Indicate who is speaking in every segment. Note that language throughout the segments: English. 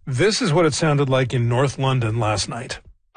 Speaker 1: This is what it sounded like in North London last night.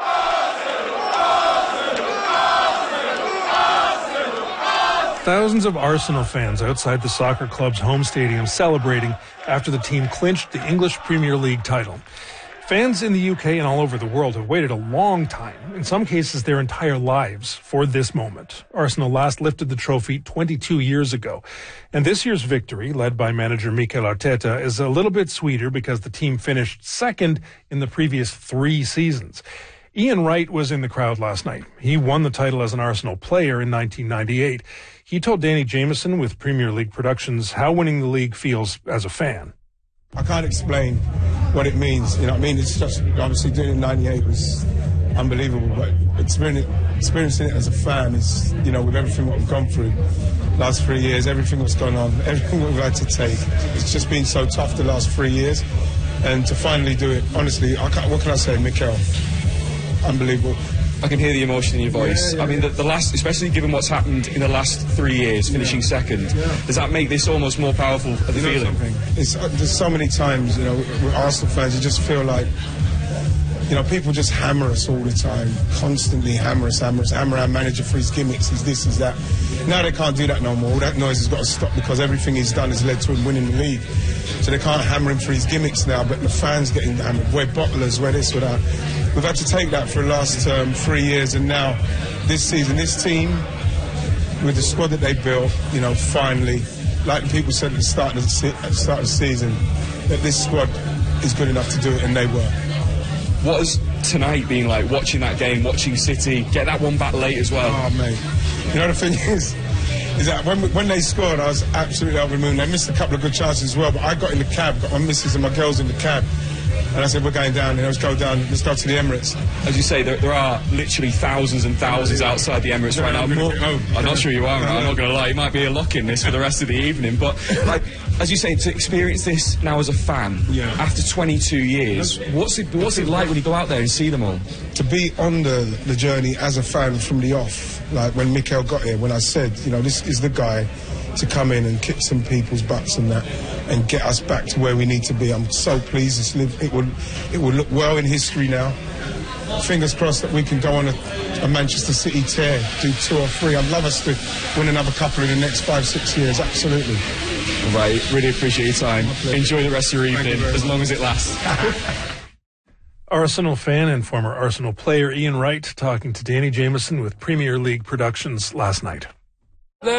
Speaker 1: Thousands of Arsenal fans outside the soccer club's home stadium celebrating after the team clinched the English Premier League title. Fans in the UK and all over the world have waited a long time, in some cases their entire lives, for this moment. Arsenal last lifted the trophy 22 years ago. And this year's victory, led by manager Mikel Arteta, is a little bit sweeter because the team finished second in the previous 3 seasons. Ian Wright was in the crowd last night. He won the title as an Arsenal player in 1998. He told Danny Jameson with Premier League Productions how winning the league feels as a fan.
Speaker 2: I can't explain what it means, you know what I mean? It's just, obviously doing it in 98 was unbelievable, but experiencing it as a fan is, you know, with everything what we've gone through last 3 years, everything that's gone on, everything we've had to take, it's just been so tough the last 3 years, and to finally do it, honestly, what can I say, Mikel? Unbelievable.
Speaker 3: I can hear the emotion in your voice. Yeah. I mean, the last, especially given what's happened in the last 3 years, finishing second, does that make this almost more powerful of a feeling?
Speaker 2: There's so many times, you know, with Arsenal fans, you just feel like, you know, people just hammer us all the time, constantly hammer our manager for his gimmicks, his this, his that. Now they can't do that no more. All that noise has got to stop because everything he's done has led to him winning the league. So they can't hammer him for his gimmicks now, but the fans getting hammered. We're bottlers, we're this, we're that. We've had to take that for the last 3 years, and now this season, this team, with the squad that they built, you know, finally, like the people said at the start of the season, that this squad is good enough to do it, and they were.
Speaker 3: What has tonight been like, watching that game, watching City, get that one back late as well?
Speaker 2: Oh, mate. You know, the thing is that when they scored, I was absolutely over the moon. They missed a couple of good chances as well, but I got in the cab, got my missus and my girls in the cab, and I said, we're going down, let's go down, let's go to the Emirates.
Speaker 3: As you say, there are literally thousands and thousands outside the Emirates right now. I'm not sure you are, I'm not going to lie, you might be a lock in this for the rest of the evening, but like, as you say, to experience this now as a fan, after 22 years, what's it like when you go out there and see them all?
Speaker 2: To be on the journey as a fan from the off, like when Mikel got here, when I said, you know, this is the guy to come in and kick some people's butts and that, and get us back to where we need to be. I'm so pleased. It will look well in history now. Fingers crossed that we can go on a Manchester City tear, do 2 or 3. I'd love us to win another couple in the next 5-6 years, absolutely.
Speaker 3: Right, really appreciate your time. Enjoy the rest of your evening, as long as it lasts.
Speaker 1: Arsenal fan and former Arsenal player Ian Wright talking to Danny Jameson with Premier League Productions last night.